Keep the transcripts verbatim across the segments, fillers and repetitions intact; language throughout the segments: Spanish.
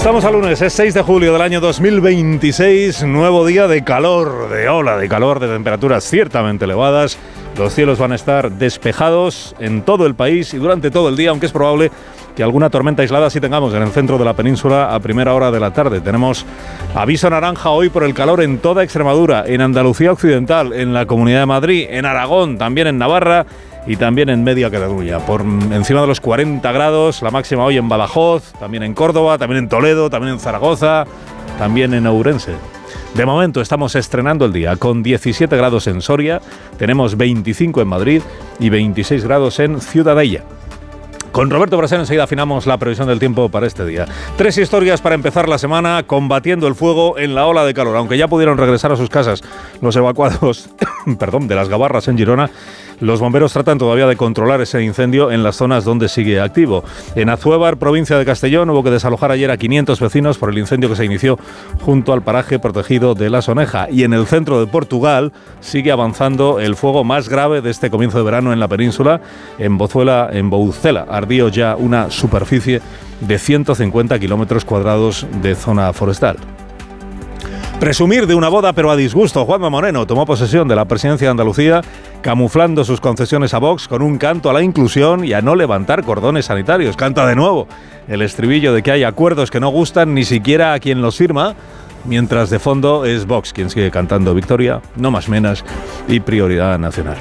Estamos al lunes, es seis de julio del año dos mil veintiséis, nuevo día de calor, de ola de calor, de temperaturas ciertamente elevadas. Los cielos van a estar despejados en todo el país y durante todo el día, aunque es probable que alguna tormenta aislada sí tengamos en el centro de la península a primera hora de la tarde. Tenemos aviso naranja hoy por el calor en toda Extremadura, en Andalucía Occidental, en la Comunidad de Madrid, en Aragón, también en Navarra y también en media Cataluña. Por encima de los cuarenta grados, la máxima hoy en Badajoz, también en Córdoba, también en Toledo, también en Zaragoza, también en Ourense. De momento estamos estrenando el día con diecisiete grados en Soria, tenemos veinticinco en Madrid y veintiséis grados en Ciudadella. Con Roberto Brasero enseguida afinamos la previsión del tiempo para este día. Tres historias para empezar la semana combatiendo el fuego en la ola de calor. Aunque ya pudieron regresar a sus casas los evacuados perdón, de las Gabarras en Girona, los bomberos tratan todavía de controlar ese incendio en las zonas donde sigue activo. En Azuévar, provincia de Castellón, hubo que desalojar ayer a quinientos vecinos por el incendio que se inició junto al paraje protegido de La Soneja. Y en el centro de Portugal sigue avanzando el fuego más grave de este comienzo de verano en la península. En Bozuela, en Boucela, ardió ya una superficie de ciento cincuenta kilómetros cuadrados de zona forestal. Presumir de una boda pero a disgusto. Juanma Moreno tomó posesión de la presidencia de Andalucía camuflando sus concesiones a Vox con un canto a la inclusión y a no levantar cordones sanitarios. Canta de nuevo el estribillo de que hay acuerdos que no gustan ni siquiera a quien los firma, mientras de fondo es Vox quien sigue cantando victoria, no más menas y prioridad nacional.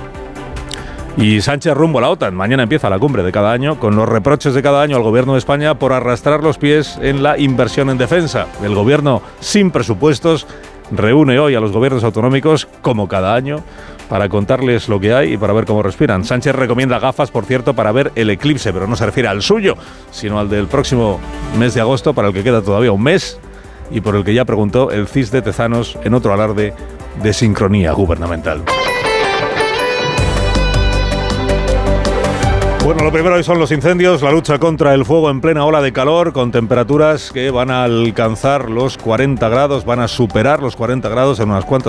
Y Sánchez rumbo a la OTAN. Mañana empieza la cumbre de cada año con los reproches de cada año al gobierno de España por arrastrar los pies en la inversión en defensa. El gobierno sin presupuestos reúne hoy a los gobiernos autonómicos, como cada año, para contarles lo que hay y para ver cómo respiran. Sánchez recomienda gafas, por cierto, para ver el eclipse, pero no se refiere al suyo, sino al del próximo mes de agosto, para el que queda todavía un mes y por el que ya preguntó el C I S de Tezanos en otro alarde de sincronía gubernamental. Bueno, lo primero hoy son los incendios, la lucha contra el fuego en plena ola de calor, con temperaturas que van a alcanzar los cuarenta grados, van a superar los cuarenta grados en unas cuantas